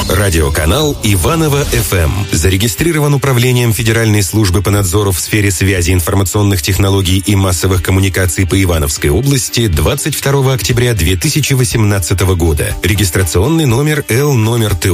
Радиоканал Иваново-ФМ. Зарегистрирован Управлением Федеральной службы по надзору в сфере связи, информационных технологий и массовых коммуникаций по Ивановской области 22 октября 2018 года. Регистрационный номер Л номер ТО